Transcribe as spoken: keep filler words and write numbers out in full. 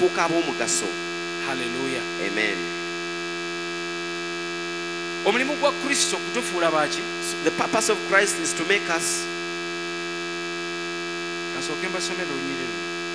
tufuuka ab'omugaso. Hallelujah. Amen. Omulimu gwa Kristo kutufuula baki? So the purpose of Christ is to make us. Kasooke mbasomera olunyiriri.